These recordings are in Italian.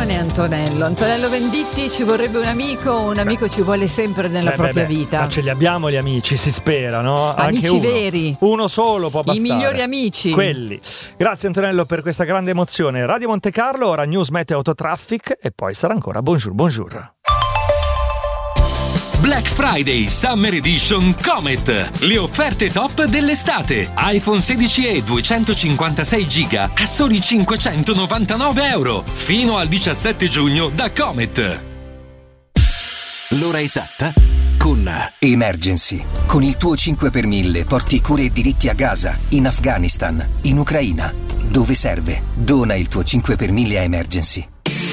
attenzione Antonello Venditti, ci vorrebbe un amico ci vuole sempre nella propria vita. Ma ce li abbiamo gli amici, si spera, no? Amici anche veri. Uno solo può bastare. I migliori amici. Quelli. Grazie Antonello per questa grande emozione. Radio Monte Carlo, ora News Meteo Autotraffic e poi sarà ancora bonjour. Black Friday Summer Edition Comet. Le offerte top dell'estate. iPhone 16e 256 GB a soli €599. Fino al 17 giugno da Comet. L'ora esatta con Emergency. Con il tuo 5 per 1000 porti cure e diritti a Gaza, in Afghanistan, in Ucraina. Dove serve? Dona il tuo 5 per 1000 a Emergency.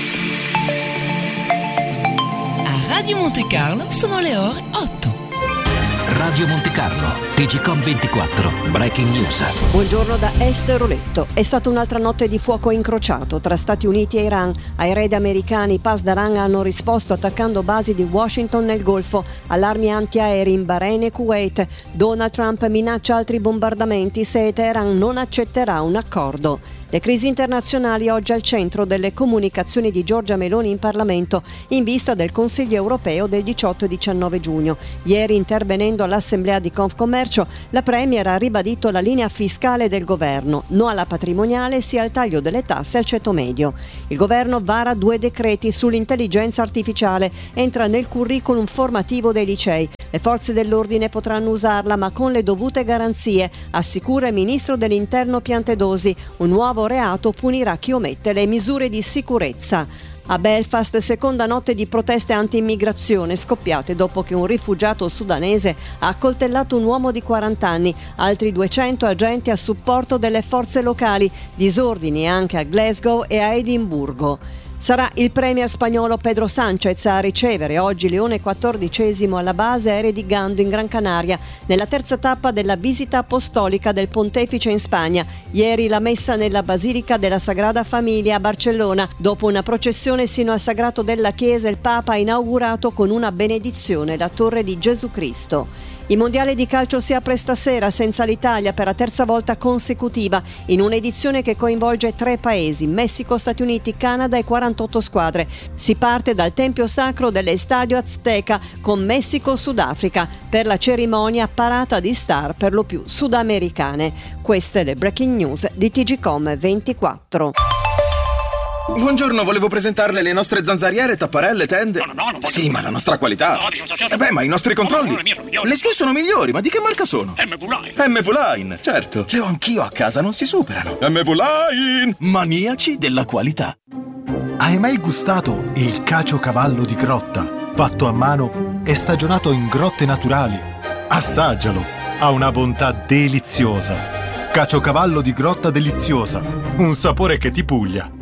Radio Monte Carlo sono le ore 8. Radio Monte Carlo, TGCOM 24, Breaking News. Buongiorno da Est Roletto. È stata un'altra notte di fuoco incrociato tra Stati Uniti e Iran. Ai raid americani Pasdaran hanno risposto attaccando basi di Washington nel Golfo, allarmi antiaerei in Bahrain e Kuwait. Donald Trump minaccia altri bombardamenti se Teheran non accetterà un accordo. Le crisi internazionali oggi al centro delle comunicazioni di Giorgia Meloni in Parlamento in vista del Consiglio europeo del 18 e 19 giugno. Ieri, intervenendo all'Assemblea di Confcommercio, la Premier ha ribadito la linea fiscale del governo: no alla patrimoniale, sì al taglio delle tasse al ceto medio. Il governo vara 2 decreti sull'intelligenza artificiale, entra nel curriculum formativo dei licei. Le forze dell'ordine potranno usarla, ma con le dovute garanzie, assicura il ministro dell'Interno Piantedosi. Un nuovo reato punirà chi omette le misure di sicurezza. A Belfast, seconda notte di proteste anti-immigrazione scoppiate dopo che un rifugiato sudanese ha accoltellato un uomo di 40 anni, altri 200 agenti a supporto delle forze locali, disordini anche a Glasgow e a Edimburgo. Sarà il premier spagnolo Pedro Sánchez a ricevere oggi Leone XIV alla base aerea di Gando in Gran Canaria, nella terza tappa della visita apostolica del pontefice in Spagna. Ieri la messa nella Basilica della Sagrada Famiglia a Barcellona. Dopo una processione sino al sagrato della chiesa, il Papa ha inaugurato con una benedizione la Torre di Gesù Cristo. Il mondiale di calcio si apre stasera senza l'Italia per la terza volta consecutiva, in un'edizione che coinvolge 3 paesi: Messico, Stati Uniti, Canada e 48 squadre. Si parte dal Tempio Sacro dell'Estadio Azteca con Messico-Sudafrica. Per la cerimonia parata di star per lo più sudamericane. Queste le breaking news di TGCOM 24. Buongiorno, volevo presentarle le nostre zanzariere, tapparelle, tende. No, non voglio. Sì, ma la nostra qualità. Ma i nostri controlli. Le sue sono migliori, ma di che marca sono? MV-Line, certo. Le ho anch'io a casa, non si superano. MV-Line, maniaci della qualità. Hai mai gustato il caciocavallo di grotta, fatto a mano e stagionato in grotte naturali? Assaggialo, ha una bontà deliziosa. Caciocavallo di grotta deliziosa, un sapore che ti puglia.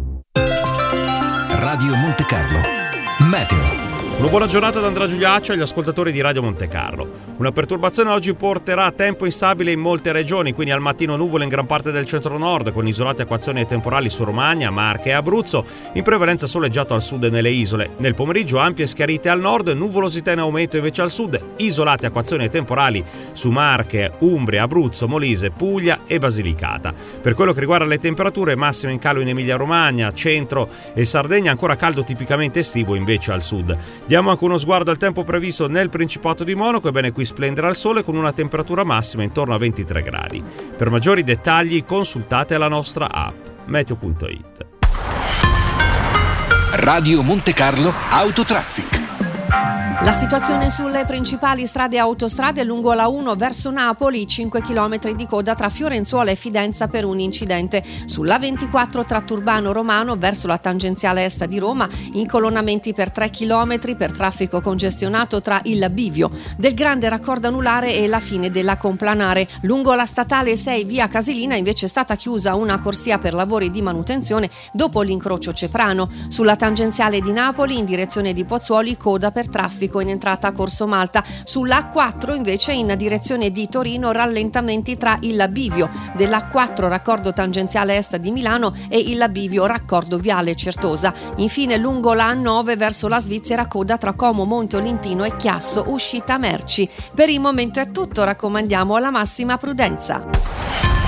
Radio Monte Carlo Meteo. Una buona giornata da Andrea Giuliaccio e agli ascoltatori di Radio Monte Carlo. Una perturbazione oggi porterà tempo instabile in molte regioni, quindi al mattino nuvole in gran parte del centro-nord, con isolate acquazzoni temporali su Romagna, Marche e Abruzzo, in prevalenza soleggiato al sud e nelle isole. Nel pomeriggio ampie schiarite al nord, nuvolosità in aumento invece al sud, isolate acquazzoni temporali su Marche, Umbria, Abruzzo, Molise, Puglia e Basilicata. Per quello che riguarda le temperature, massime in calo in Emilia-Romagna, centro e Sardegna, ancora caldo tipicamente estivo invece al sud. Diamo anche uno sguardo al tempo previsto nel Principato di Monaco. Ebbene, qui splenderà il sole con una temperatura massima intorno a 23 gradi. Per maggiori dettagli consultate la nostra app meteo.it. Radio Monte Carlo Autotraffic. La situazione sulle principali strade e autostrade: lungo la 1 verso Napoli 5 km di coda tra Fiorenzuola e Fidenza per un incidente. Sulla 24 tratto Urbano Romano verso la tangenziale est di Roma, incolonnamenti per 3 km per traffico congestionato tra il bivio del Grande Raccordo Anulare e la fine della Complanare. Lungo la statale 6 via Casilina invece è stata chiusa una corsia per lavori di manutenzione dopo l'incrocio Ceprano. Sulla tangenziale di Napoli in direzione di Pozzuoli coda per traffico in entrata a Corso Malta. Sulla A4 invece in direzione di Torino rallentamenti tra il bivio dell'A4 raccordo tangenziale est di Milano e il bivio raccordo viale Certosa. Infine lungo la A9 verso la Svizzera coda tra Como, Monte Olimpino e Chiasso uscita merci. Per il momento è tutto, raccomandiamo la massima prudenza.